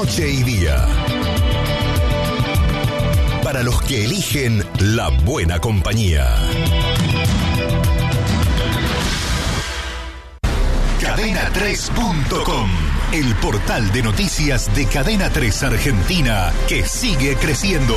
Noche y Día. Para los que eligen la buena compañía. Cadena3.com, el portal de noticias de Cadena 3 Argentina que sigue creciendo.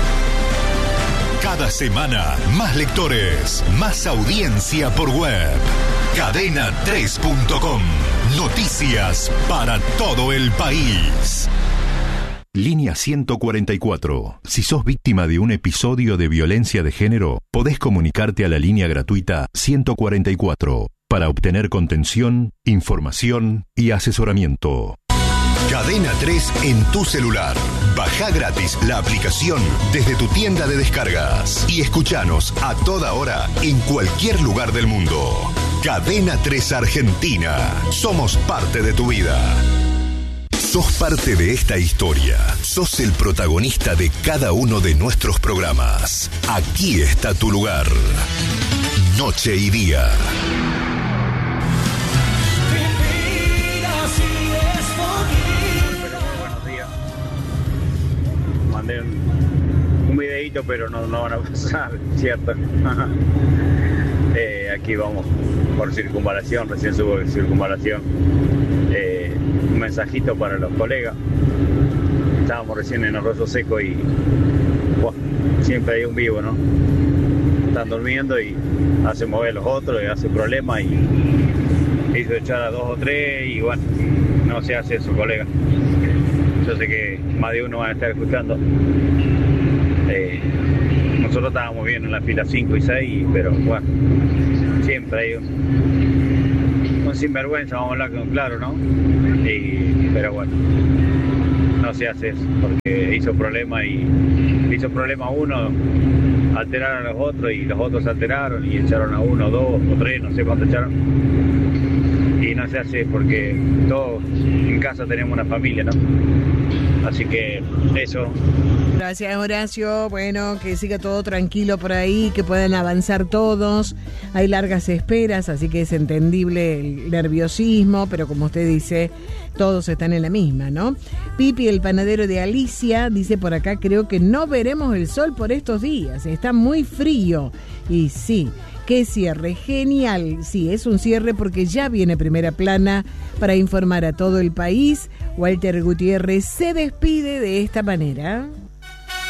Cada semana, más lectores, más audiencia por web. Cadena3.com, noticias para todo el país. Línea 144. Si sos víctima de un episodio de violencia de género, podés comunicarte a la línea gratuita 144 para obtener contención, información y asesoramiento. Cadena 3 en tu celular. Baja gratis la aplicación desde tu tienda de descargas y escuchanos a toda hora en cualquier lugar del mundo. Cadena 3 Argentina. Somos parte de tu vida. Sos parte de esta historia. Sos el protagonista de cada uno de nuestros programas. Aquí está tu lugar. Noche y Día. Buenos días. Mandé un videíto, pero no van a pasar, ¿cierto? Aquí vamos por circunvalación, recién subo de circunvalación. Un mensajito para los colegas. Estábamos recién en Arroyo Seco y siempre hay un vivo, ¿no? Están durmiendo y hace mover a los otros y hace problemas y hizo echar a 2 o 3 y bueno, no se hace eso, colega. Yo sé que más de uno van a estar escuchando. Nosotros estábamos bien en la fila 5 y 6, pero bueno, siempre hay un sinvergüenza, vamos a hablar con claro, ¿no? Pero bueno, no se hace eso, porque hizo problema uno, alteraron a los otros y los otros se alteraron y echaron a 1, 2 o 3, no sé cuánto echaron. Y no se hace porque todos en casa tenemos una familia, ¿no? Así que eso. Gracias, Horacio. Bueno, que siga todo tranquilo por ahí, que puedan avanzar todos. Hay largas esperas, así que es entendible el nerviosismo, pero como usted dice, todos están en la misma, ¿no? Pipi, el panadero de Alicia, dice por acá, creo que no veremos el sol por estos días. Está muy frío. Y sí, qué cierre, genial. Sí, es un cierre porque ya viene Primera Plana para informar a todo el país. Walter Gutiérrez se despide de esta manera.